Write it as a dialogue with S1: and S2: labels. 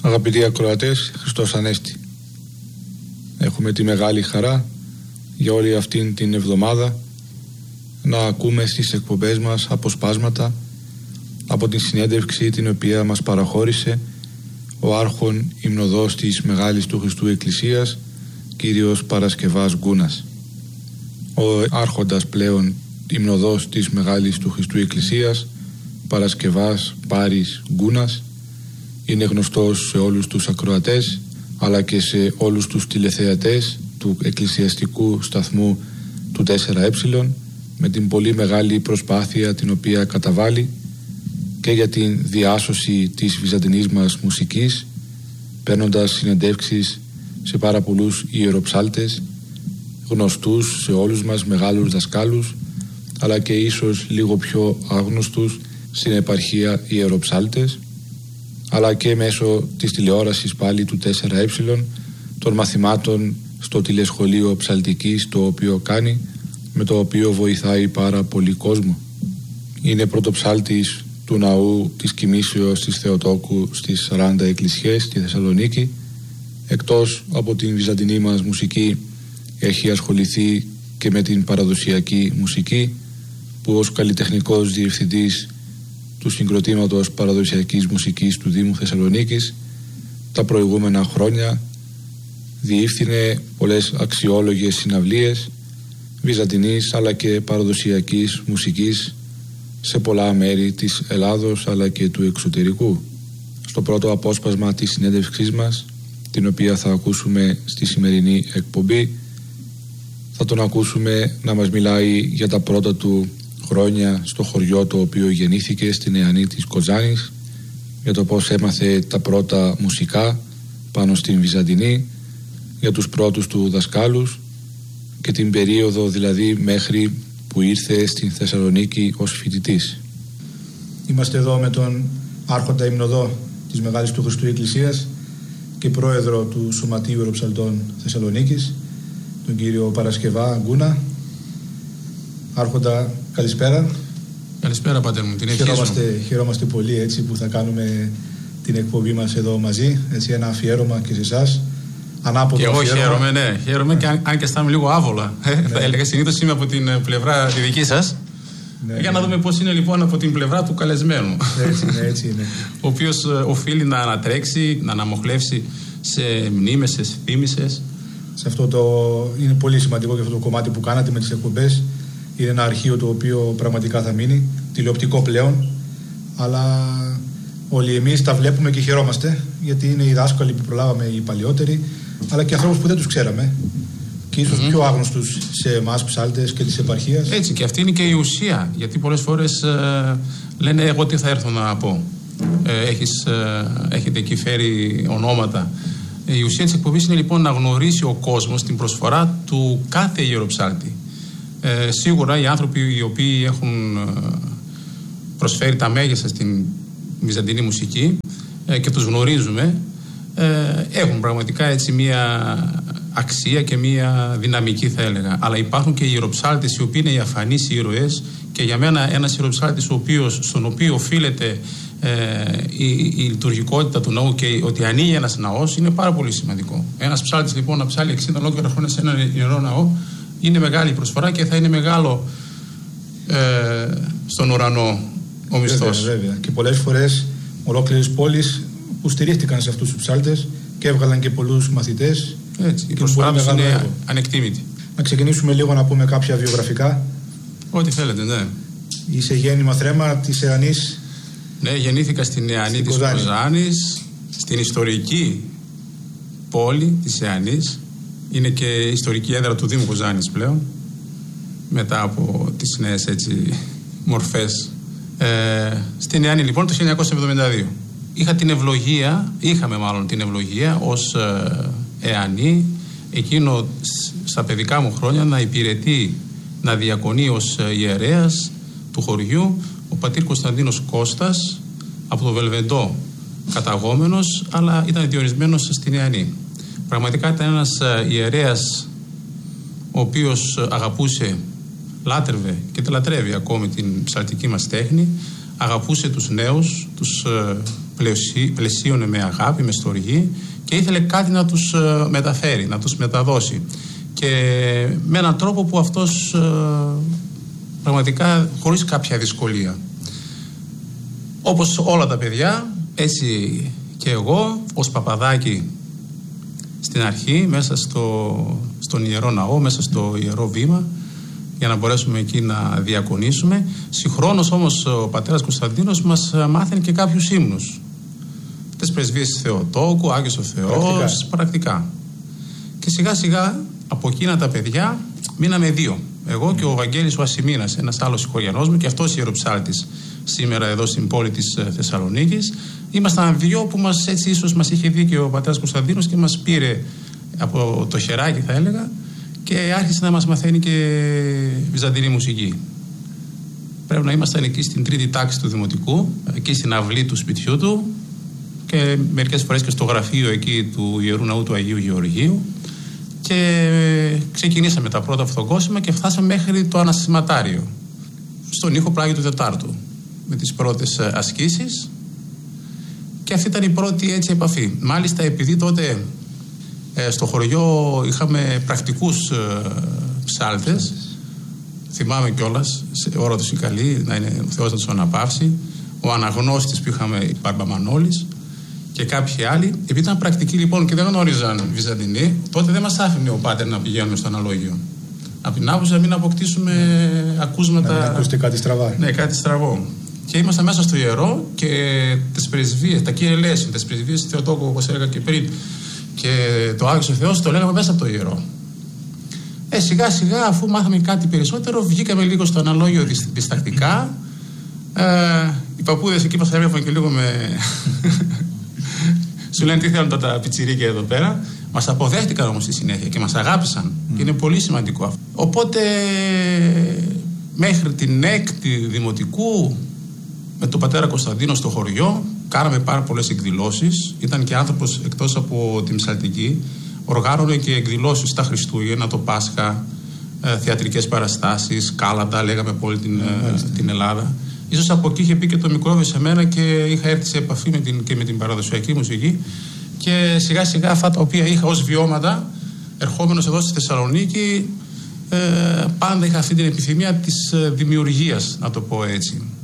S1: Αγαπητοί ακροατές, Χριστός Ανέστη. Έχουμε τη μεγάλη χαρά για όλη αυτήν την εβδομάδα να ακούμε στις εκπομπές μας αποσπάσματα από την συνέντευξη την οποία μας παραχώρησε ο άρχον υμνοδός της Μεγάλης του Χριστού Εκκλησίας, κύριος Παρασκευάς Γκούνας. Ο άρχοντας πλέον υμνοδός της Μεγάλης του Χριστού Εκκλησίας, Παρασκευάς Πάρης Γκούνας, είναι γνωστός σε όλους τους ακροατές αλλά και σε όλους τους τηλεθεατές του εκκλησιαστικού σταθμού του 4Ε, με την πολύ μεγάλη προσπάθεια την οποία καταβάλει και για την διάσωση της βυζαντινής μας μουσικής, παίρνοντας συνεντεύξεις σε πάρα πολλούς ιεροψάλτες, γνωστούς σε όλους μας μεγάλους δασκάλους, αλλά και ίσως λίγο πιο άγνωστους στην επαρχία ιεροψάλτες, αλλά και μέσω της τηλεόρασης πάλι του 4Ε, των μαθημάτων στο τηλεσχολείο ψαλτικής το οποίο κάνει, με το οποίο βοηθάει πάρα πολύ κόσμο. Είναι πρωτοψάλτης του ναού της Κοιμήσεως της Θεοτόκου στις 40 εκκλησιές στη Θεσσαλονίκη. Εκτός από την βυζαντινή μας μουσική έχει ασχοληθεί και με την παραδοσιακή μουσική, που ως καλλιτεχνικός διευθυντής του συγκροτήματος παραδοσιακής μουσικής του Δήμου Θεσσαλονίκης τα προηγούμενα χρόνια διεύθυνε πολλές αξιόλογες συναυλίες βυζαντινής αλλά και παραδοσιακής μουσικής σε πολλά μέρη της Ελλάδος αλλά και του εξωτερικού. Στο πρώτο απόσπασμα της συνέντευξής μας, την οποία θα ακούσουμε στη σημερινή εκπομπή, θα τον ακούσουμε να μας μιλάει για τα πρώτα του χρόνια στο χωριό το οποίο γεννήθηκε, στην Νεανή της Κοζάνης, για το πώς έμαθε τα πρώτα μουσικά πάνω στην Βυζαντινή, για τους πρώτους του δασκάλους και την περίοδο δηλαδή μέχρι που ήρθε στην Θεσσαλονίκη ως φοιτητής. Είμαστε εδώ με τον άρχοντα υμνοδό της Μεγάλης του Χριστού Εκκλησίας και πρόεδρο του Σωματείου Ιεροψαλτών Θεσσαλονίκης, τον κύριο Παρασκευά Γκούνα. Άρχοντα, καλησπέρα.
S2: Καλησπέρα, πατέρα μου. Την
S1: Χαιρόμαστε πολύ έτσι που θα κάνουμε την εκπομπή μας εδώ μαζί. Έτσι, ένα αφιέρωμα και σε εσάς.
S2: Και εγώ χαίρομαι, ναι. Χαίρομαι και αν και αισθάνομαι λίγο άβολα. Θα έλεγα, συνήθως είμαι από την πλευρά τη δική σας. Ναι, για να δούμε πώς είναι λοιπόν από την πλευρά του καλεσμένου.
S1: Έτσι είναι.
S2: Ο οποίος οφείλει να ανατρέξει, να αναμοχλεύσει σε μνήμες, σε θύμησες.
S1: Σε αυτό είναι πολύ σημαντικό και αυτό το κομμάτι που κάνατε με τις εκπομπές. Είναι ένα αρχείο το οποίο πραγματικά θα μείνει, τηλεοπτικό πλέον, αλλά όλοι εμείς τα βλέπουμε και χαιρόμαστε, γιατί είναι οι δάσκαλοι που προλάβαμε, οι παλιότεροι, αλλά και ανθρώπους που δεν τους ξέραμε και ίσως πιο άγνωστους σε εμάς ψάλτες και της επαρχίας.
S2: Έτσι, και αυτή είναι και η ουσία, γιατί πολλές φορές λένε εγώ τι θα έρθω να πω. Έχετε εκεί φέρει ονόματα. Η ουσία της εκπομπής είναι λοιπόν να γνωρίσει ο κόσμος την προσφορά του κάθε ιεροψάλτη. Σίγουρα οι άνθρωποι οι οποίοι έχουν προσφέρει τα μέγιστα στην βυζαντινή μουσική και τους γνωρίζουμε, έχουν πραγματικά έτσι μία αξία και μία δυναμική, θα έλεγα. Αλλά υπάρχουν και οι ιεροψάλτες οι οποίοι είναι οι αφανείς ήρωες, και για μένα ένας ιεροψάλτης στον οποίο οφείλεται η λειτουργικότητα του ναού και ότι ανοίγει ένας ναός είναι πάρα πολύ σημαντικό. Ένας ψάλτης λοιπόν να ψάλει 60 ολόκληρα χρόνια σε έναν ιερό ναό είναι μεγάλη προσφορά και θα είναι μεγάλο στον ουρανό ο μισθός.
S1: Βέβαια. Και πολλές φορές ολόκληρες πόλεις που στηρίχτηκαν σε αυτούς τους ψάλτες και έβγαλαν και πολλούς μαθητές.
S2: Έτσι, η προσφορά τους είναι ανεκτήμητη.
S1: Να ξεκινήσουμε λίγο να πούμε κάποια βιογραφικά.
S2: Ό,τι θέλετε, ναι.
S1: Είσαι γέννημα θρέμα της Νεανής.
S2: Ναι, γεννήθηκα στην Νεανή της Κοζάνης, στην ιστορική πόλη της Νεανής. Είναι και ιστορική έδρα του Δήμου Κοζάνης πλέον, μετά από τις νέες έτσι μορφές. Στην Νεανή λοιπόν το 1972. Είχαμε την ευλογία ως Εανή εκείνο στα παιδικά μου χρόνια να υπηρετεί, να διακονεί ως ιερέας του χωριού ο πατήρ Κωνσταντίνος Κώστας, από το Βελβεντό καταγόμενος, αλλά ήταν διορισμένος στην Νεανή. Πραγματικά ήταν ένας ιερέας ο οποίος αγαπούσε, λάτρευε και λατρεύει ακόμη την ψαλτική μας τέχνη, αγαπούσε τους νέους, τους πλαισίωνε με αγάπη, με στοργή και ήθελε κάτι να τους μεταφέρει, να τους μεταδώσει. Και με έναν τρόπο που αυτός πραγματικά χωρίς κάποια δυσκολία. Όπως όλα τα παιδιά, έτσι και εγώ ως παπαδάκι στην αρχή, μέσα στον Ιερό Ναό, μέσα στο Ιερό Βήμα, για να μπορέσουμε εκεί να διακονήσουμε. Συγχρόνως όμως ο πατέρας Κωνσταντίνος μας μάθαινε και κάποιους ύμνους. Τις πρεσβείες της Θεοτόκου, Άγιος ο Θεός, πρακτικά. Και σιγά σιγά από εκείνα τα παιδιά μείναμε δύο. Εγώ και ο Βαγγέλης ο Ασημίνας, ένας άλλος συγχωριανός μου και αυτός ιεροψάλτης σήμερα εδώ στην πόλη της Θεσσαλονίκης. Ήμασταν δύο που έτσι ίσως μας είχε δει και ο πατέρας Κωνσταντίνος και μας πήρε από το χεράκι, θα έλεγα, και άρχισε να μας μαθαίνει και βυζαντινή μουσική. Πρέπει να ήμασταν εκεί στην τρίτη τάξη του Δημοτικού, εκεί στην αυλή του σπιτιού του και μερικές φορές και στο γραφείο εκεί του Ιερού Ναού του Αγίου Γεωργίου. Και ξεκινήσαμε τα πρώτα φθογκόσημα και φτάσαμε μέχρι το Αναστηματάριο, στον ήχο Πλάγιο του Τετάρτου, με τις πρώτες ασκήσεις. Και αυτή ήταν η πρώτη έτσι επαφή. Μάλιστα, επειδή τότε στο χωριό είχαμε πρακτικούς ψάλτες, θυμάμαι κιόλας, ώρα τους η καλή, να είναι ο Θεός να τους αναπαύσει, ο αναγνώστης που είχαμε, Μπαρμπαμανόλης, και κάποιοι άλλοι, επειδή ήταν πρακτικοί λοιπόν και δεν γνώριζαν βυζαντινή, τότε δεν μας άφηνε ο πάτερ να πηγαίνουμε στο αναλόγιο. Από την άποψη να μην αποκτήσουμε ακούσματα.
S1: Να μην ακούσετε κάτι στραβά.
S2: Ναι, κάτι στραβό. Και ήμασταν μέσα στο ιερό και τις πρεσβείες, τα κύριε Λέσιν, τις πρεσβείες του Θεοτόκου, όπως έλεγα και πριν, και το Άγιος ο Θεός το λέγαμε μέσα από το ιερό. Σιγά σιγά, αφού μάθαμε κάτι περισσότερο, βγήκαμε λίγο στο αναλόγιο διστακτικά. Οι παππούδες εκεί μας έβλεπαν και λίγο με. Σου λένε τι θέλουν τα πιτσιρίκια εδώ πέρα. Μας αποδέχτηκαν όμως στη συνέχεια και μας αγάπησαν. Και είναι πολύ σημαντικό αυτό. Οπότε μέχρι την έκτη Δημοτικού με τον πατέρα Κωνσταντίνο στο χωριό κάναμε πάρα πολλές εκδηλώσεις. Ήταν και άνθρωπος εκτός από τη Μισαλτική. Οργάνωνε και εκδηλώσεις τα Χριστούγεννα, το Πάσχα, θεατρικές παραστάσεις, κάλαντα, λέγαμε από όλη την Ελλάδα. Ίσως από εκεί είχε πει και το μικρόβιο σε μένα και είχα έρθει σε επαφή με την παραδοσιακή μουσική. Και σιγά σιγά αυτά τα οποία είχα ως βιώματα, ερχόμενος εδώ στη Θεσσαλονίκη, πάντα είχα αυτή την επιθυμία της δημιουργίας, να το πω έτσι.